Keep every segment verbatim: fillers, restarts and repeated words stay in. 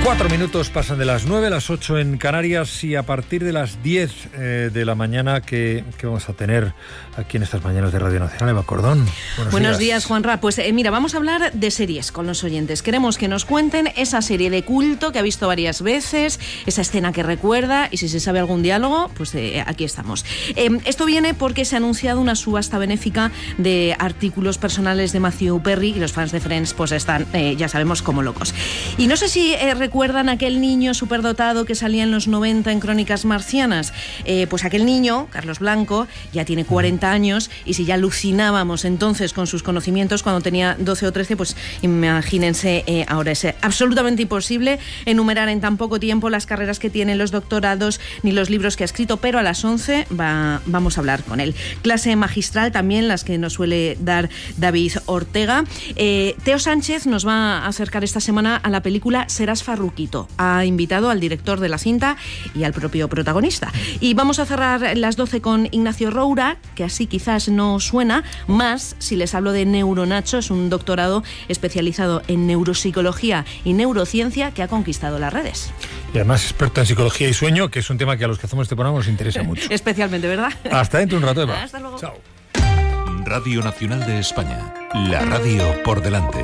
Cuatro minutos pasan de las nueve, las ocho en Canarias, y a partir de las diez eh, de la mañana que, que vamos a tener aquí en estas mañanas de Radio Nacional. Eva Cordón. Buenos, Buenos días. días, Juanra. Pues eh, mira, vamos a hablar de series con los oyentes. Queremos que nos cuenten esa serie de culto que ha visto varias veces, esa escena que recuerda, y si se sabe algún diálogo, pues eh, aquí estamos. Eh, esto viene porque se ha anunciado una subasta benéfica de artículos personales de Matthew Perry, y los fans de Friends pues están, eh, ya sabemos, como locos. Y no sé si eh, recuerdan aquel niño superdotado que salía en los noventa en Crónicas Marcianas. Eh, pues aquel niño, Carlos Blanco, ya tiene cuarenta años, y si ya alucinábamos entonces con sus conocimientos cuando tenía doce o trece, pues imagínense eh, ahora. Es absolutamente imposible enumerar en tan poco tiempo las carreras que tiene, los doctorados, ni los libros que ha escrito, pero a las once va, vamos a hablar con él. Clase magistral también, las que nos suele dar David Ortega. Eh, Teo Sánchez nos va a acercar esta semana a la película Serás Farruquito. Ha invitado al director de la cinta y al propio protagonista. Y vamos a cerrar las doce con Ignacio Roura, que así quizás no suena, más si les hablo de Neuronacho. Es un doctorado especializado en neuropsicología y neurociencia que ha conquistado las redes. Y además experto en psicología y sueño, que es un tema que a los que hacemos este programa nos interesa mucho. Especialmente, ¿verdad? Hasta dentro de un rato, Eva. Hasta luego. Chao. Radio Nacional de España. La radio por delante.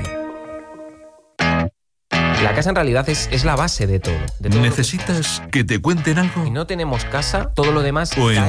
La casa en realidad es, es la base de todo. De todo ¿Necesitas que te cuenten algo? Si no tenemos casa, todo lo demás... O en